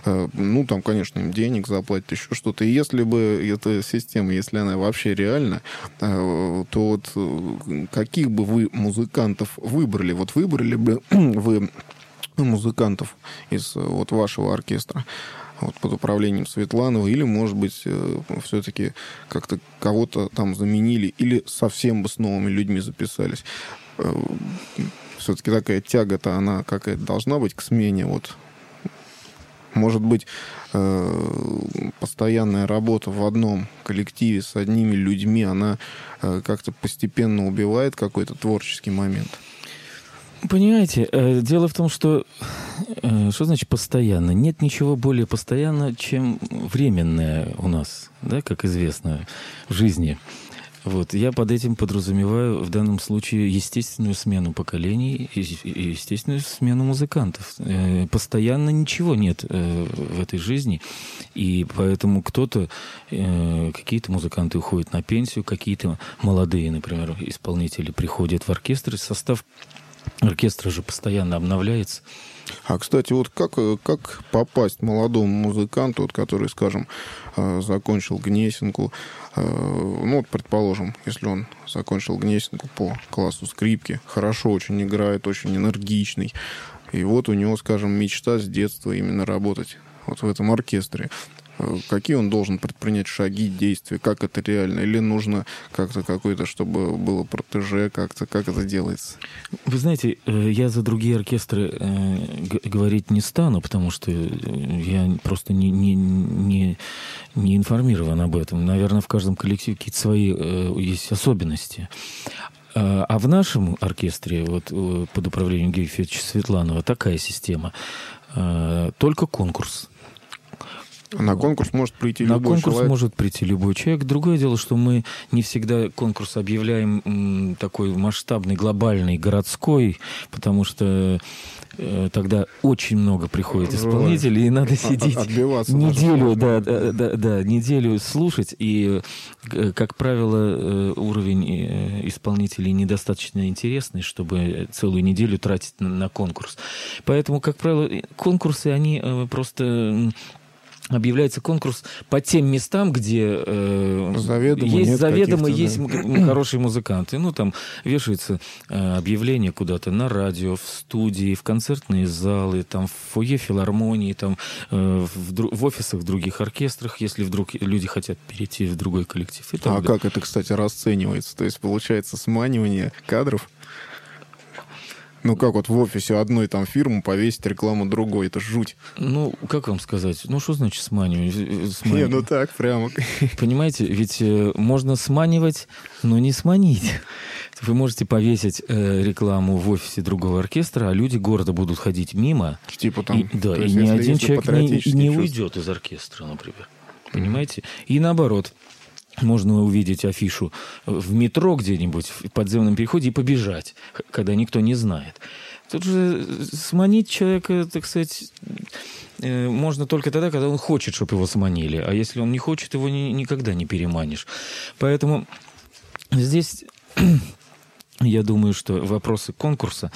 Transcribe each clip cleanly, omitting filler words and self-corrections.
Ну, там, конечно, им денег заплатят, еще что-то. И если бы эта система, если она вообще реальна, то вот каких бы вы музыкантов выбрали? Вот выбрали бы вы музыкантов из вот вашего оркестра вот, под управлением Светлановой, или, может быть, все-таки как-то кого-то там заменили, или совсем бы с новыми людьми записались? Все-таки такая тяга-то, она какая-то должна быть к смене. Вот. Может быть, постоянная работа в одном коллективе с одними людьми, она как-то постепенно убивает какой-то творческий момент? Понимаете, дело в том, что значит постоянно? Нет ничего более постоянного, чем временное у нас, да, как известно, в жизни. Вот. Я под этим подразумеваю в данном случае естественную смену поколений и естественную смену музыкантов. Постоянно ничего нет в этой жизни, и поэтому какие-то музыканты уходят на пенсию, какие-то молодые, например, исполнители приходят в оркестр, и состав оркестр же постоянно обновляется. А, кстати, вот как попасть молодому музыканту, вот, который, скажем, закончил Гнесинку, ну, вот, предположим, если он закончил Гнесинку по классу скрипки, хорошо очень играет, очень энергичный, и вот у него, скажем, мечта с детства именно работать вот в этом оркестре. Какие он должен предпринять шаги, действия, как это реально? Или нужно как-то какое-то, чтобы было протеже, как это делается? Вы знаете, я за другие оркестры говорить не стану, потому что я просто не информирован об этом. Наверное, в каждом коллективе какие-то свои есть особенности. А в нашем оркестре, вот под управлением Георгия Федоровича Светланова, такая система. Только конкурс. На конкурс может прийти любой человек? На конкурс может прийти любой человек. Другое дело, что мы не всегда конкурс объявляем такой масштабный, глобальный, городской, потому что тогда очень много приходит исполнителей, и надо сидеть неделю, неделю слушать, и, как правило, уровень исполнителей недостаточно интересный, чтобы целую неделю тратить на конкурс. Поэтому, как правило, конкурсы, они просто... Объявляется конкурс по тем местам, где заведомо есть хорошие музыканты. Ну, там вешается объявление куда-то на радио, в студии, в концертные залы, там, в фойе филармонии, там, в офисах других оркестрах, если вдруг люди хотят перейти в другой коллектив. А как это, кстати, расценивается? То есть, получается, сманивание кадров? Ну, как вот в офисе одной там фирмы повесить рекламу другой, это жуть. Ну, как вам сказать? Ну, что значит сманивать? Не, ну так, прямо. Понимаете, ведь можно сманивать, но не сманить. Вы можете повесить рекламу в офисе другого оркестра, а люди города будут ходить мимо. Типа там... И ни один человек не уйдет из оркестра, например. Понимаете? И наоборот. Можно увидеть афишу в метро где-нибудь, в подземном переходе, и побежать, когда никто не знает. Тут же сманить человека, так сказать, можно только тогда, когда он хочет, чтобы его сманили. А если он не хочет, его никогда не переманишь. Поэтому здесь... Я думаю, что вопросы конкурса,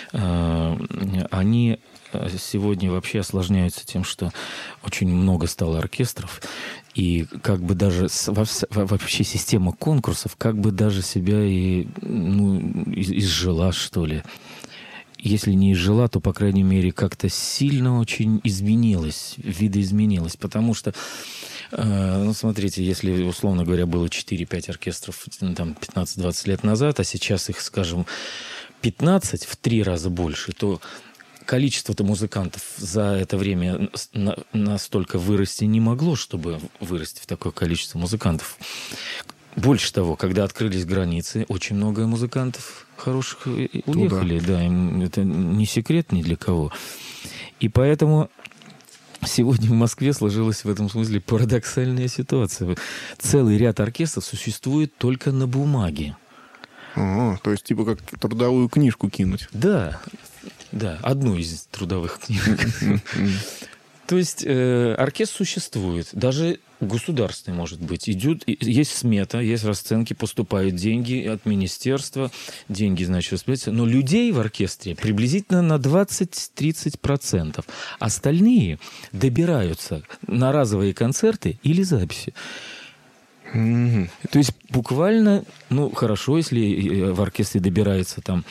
они сегодня вообще осложняются тем, что очень много стало оркестров, и как бы даже вообще система конкурсов как бы даже себя и изжила, что ли. Если не изжила, то, по крайней мере, как-то сильно очень изменилась, видоизменилась, потому что ну, смотрите, если, условно говоря, было 4-5 оркестров там, 15-20 лет назад, а сейчас их, скажем, 15, в 3 раза больше, то количество-то музыкантов за это время настолько вырасти не могло, чтобы вырасти в такое количество музыкантов. Больше того, когда открылись границы, очень много музыкантов хороших уехали. Да, это не секрет ни для кого. И поэтому... Сегодня в Москве сложилась в этом смысле парадоксальная ситуация. Целый ряд оркестров существует только на бумаге. То есть типа как трудовую книжку кинуть. Да, одну из трудовых книжек. То есть оркестр существует. Даже Государственный, может быть. Есть смета, есть расценки, поступают деньги от министерства, деньги, значит, распределяются. Но людей в оркестре приблизительно на 20-30%. Остальные добираются на разовые концерты или записи. То есть буквально, хорошо, если в оркестре добирается там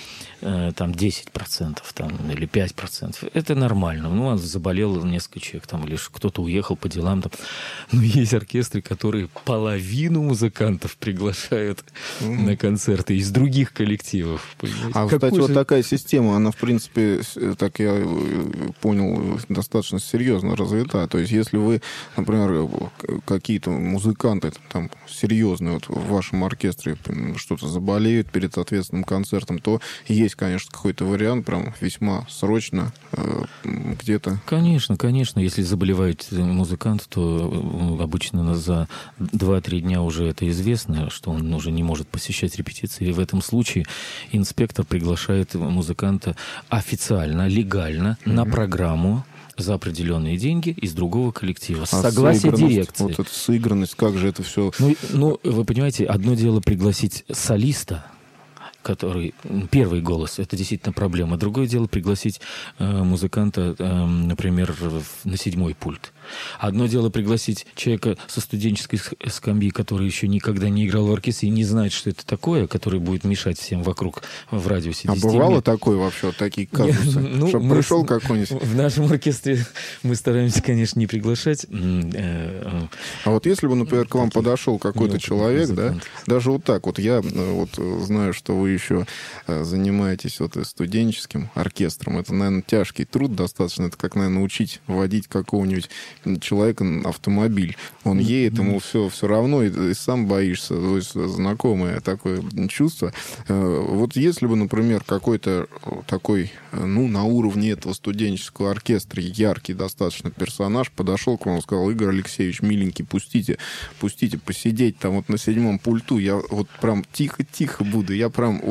10% или 5%. Это нормально. Заболело несколько человек, или кто-то уехал по делам. Но есть оркестры, которые половину музыкантов приглашают на концерты из других коллективов. А, кстати, вот такая система, она, в принципе, так я понял, достаточно серьезно развита. То есть, если вы, например, какие-то музыканты там серьезные вот в вашем оркестре что-то заболеют перед ответственным концертом, то есть, конечно, какой-то вариант прям весьма срочно где-то. Конечно. Если заболевает музыкант, то обычно за 2-3 дня уже это известно, что он уже не может посещать репетиции. И в этом случае инспектор приглашает музыканта официально, легально на программу за определенные деньги из другого коллектива. Согласие дирекции. Вот эта сыгранность, как же это все... Вы понимаете, одно дело пригласить солиста, который первый голос, это действительно проблема. Другое дело пригласить музыканта, например, на 7-й пульт. Одно дело пригласить человека со студенческой скамьи, который еще никогда не играл в оркестре и не знает, что это такое, который будет мешать всем вокруг в радиусе 10 метров. А бывало метров. Такое вообще, вот такие казусы? Чтобы пришел какой-нибудь... В нашем оркестре мы стараемся, конечно, не приглашать. А вот если бы, например, к вам подошел какой-то человек, да, даже вот так вот, я знаю, что вы еще занимаетесь студенческим оркестром. Это, наверное, тяжкий труд достаточно. Это как, наверное, учить водить какого-нибудь человека автомобиль. Он едет, ему все равно, и сам боишься. То есть знакомое такое чувство. Вот если бы, например, какой-то такой, на уровне этого студенческого оркестра яркий достаточно персонаж подошел к вам и сказал: Игорь Алексеевич, миленький, пустите посидеть там вот на 7-м пульту, я вот прям тихо-тихо буду, я прям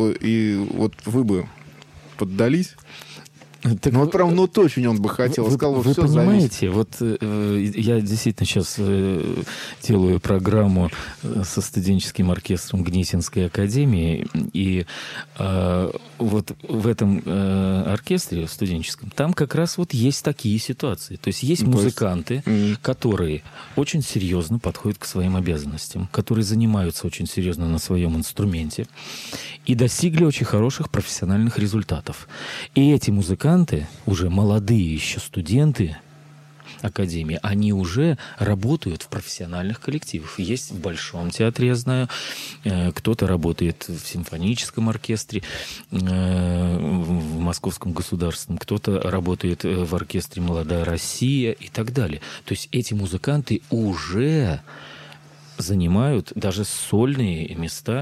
вы бы поддались? Так прям очень он бы хотел. Сказал, вы все понимаете, я действительно сейчас делаю программу со студенческим оркестром Гнесинской академии, и вот в этом оркестре студенческом там как раз есть такие ситуации. То есть есть музыканты, которые очень серьезно подходят к своим обязанностям, которые занимаются очень серьезно на своем инструменте и достигли очень хороших профессиональных результатов. И эти музыканты, уже молодые еще студенты академии, они уже работают в профессиональных коллективах. Есть в Большом театре, я знаю, кто-то работает в симфоническом оркестре, в Московском государственном, кто-то работает в оркестре «Молодая Россия» и так далее. То есть эти музыканты уже занимают даже сольные места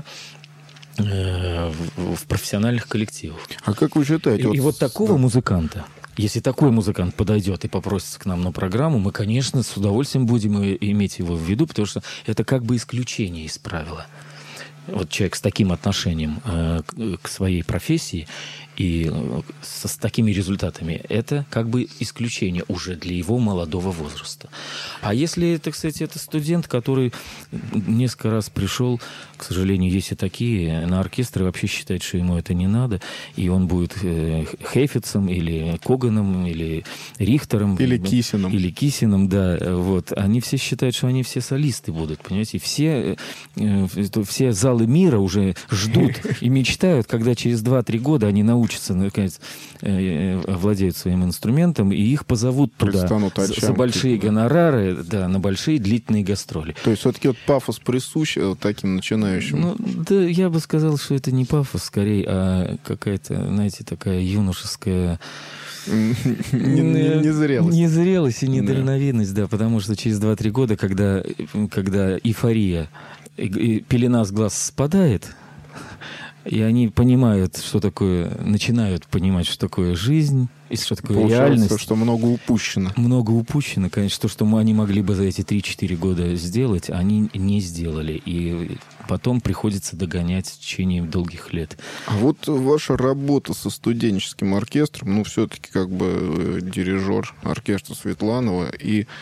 в профессиональных коллективах. А как вы считаете? И вот такого музыканта, если такой музыкант подойдет и попросится к нам на программу, мы, конечно, с удовольствием будем иметь его в виду, потому что это как бы исключение из правила. Вот человек с таким отношением к своей профессии и с такими результатами, это как бы исключение уже для его молодого возраста. А если это, кстати, это студент, который несколько раз пришел, к сожалению, есть и такие, на оркестр и вообще считает, что ему это не надо, и он будет Хейфицем или Коганом, или Рихтером. Или Кисином. Или Кисином, да. Они все считают, что они все солисты будут, понимаете? Все залы мира уже ждут и мечтают, когда через 2-3 года они научатся, наконец, владеют своим инструментом, и их позовут туда за большие гонорары, на большие длительные гастроли. То есть все-таки пафос присущ таким начинающим? Я бы сказал, что это не пафос, скорее, а какая-то, знаете, такая юношеская... Незрелость. Незрелость и недальновидность, да, потому что через 2-3 года, когда эйфория, пелена с глаз спадает, и они понимают, что такое, начинают понимать, что такое жизнь, и что такое реальность. Получается, что много упущено. Много упущено, конечно. То, что они могли бы за эти 3-4 года сделать, они не сделали. И потом приходится догонять в течение долгих лет. А вот ваша работа со студенческим оркестром, все-таки как бы дирижер оркестра Светланова, и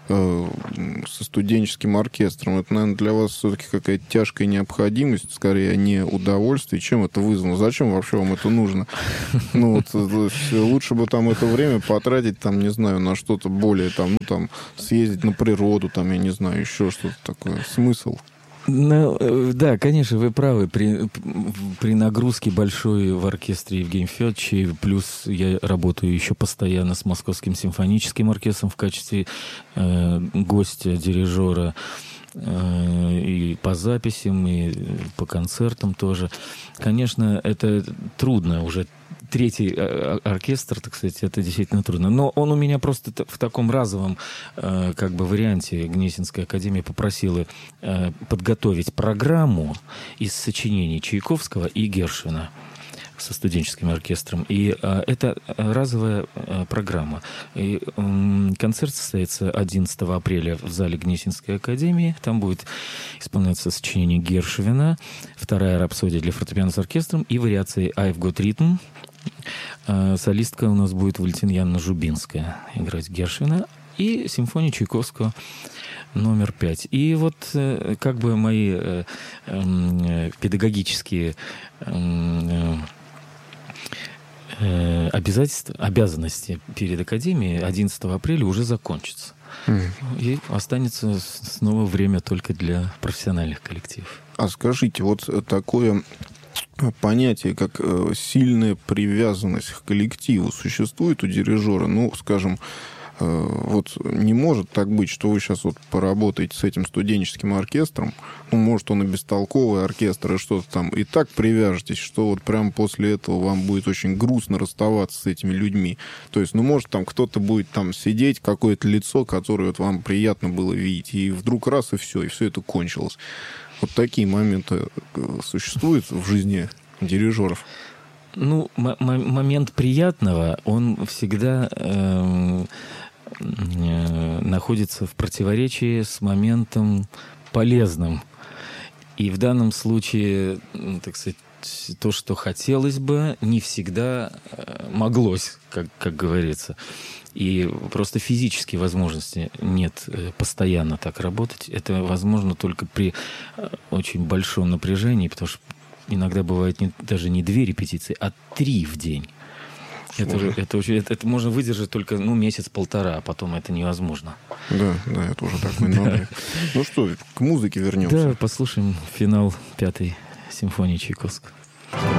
со студенческим оркестром. Это, наверное, для вас все-таки какая-то тяжкая необходимость, скорее, а не удовольствие. Чем это вызвано? Зачем вообще вам это нужно? Ну, вот, лучше бы там это время потратить, там, не знаю, на что-то более, там, ну, там, съездить на природу, там, я не знаю, еще что-то такое. Смысл? Ну, да, конечно, вы правы. При нагрузке большой в оркестре Евгения Федоровича, плюс я работаю еще постоянно с Московским симфоническим оркестром в качестве гостя, дирижера, и по записям, и по концертам тоже. Конечно, это трудно уже. Третий оркестр, так сказать, это действительно трудно. Но он у меня просто в таком разовом как бы варианте. Гнесинская академия попросила подготовить программу из сочинений Чайковского и Гершвина со студенческим оркестром. И это разовая программа. И концерт состоится 11 апреля в зале Гнесинской академии. Там будет исполняться сочинение Гершвина, вторая рапсодия для фортепиано с оркестром и вариации «I've got rhythm». Солистка у нас будет Валентина Яновна Жубинская играть Гершвина и симфония Чайковского номер 5. И вот как бы мои педагогические обязанности перед Академией 11 апреля уже закончатся. И останется снова время только для профессиональных коллективов. А скажите, вот такое понятие, как сильная привязанность к коллективу, существует у дирижера? Ну, скажем, вот не может так быть, что вы сейчас вот поработаете с этим студенческим оркестром, ну, может, он и бестолковый оркестр, и что-то там, и так привяжетесь, что вот прямо после этого вам будет очень грустно расставаться с этими людьми. То есть, ну, может, там кто-то будет там сидеть, какое-то лицо, которое вот вам приятно было видеть, и вдруг раз, и все это кончилось. Вот такие моменты существуют в жизни дирижеров? Ну, момент приятного, он всегда находится в противоречии с моментом полезным. И в данном случае, так сказать, то, что хотелось бы, не всегда моглось, как говорится. И просто физической возможности нет постоянно так работать. Это возможно только при очень большом напряжении, потому что иногда бывает даже не 2 репетиции, а 3 в день. Это можно выдержать только месяц-полтора, а потом это невозможно. Да, это уже такой номер. Ну что, к музыке вернемся. Да, послушаем финал 5-й симфонии Чайковского.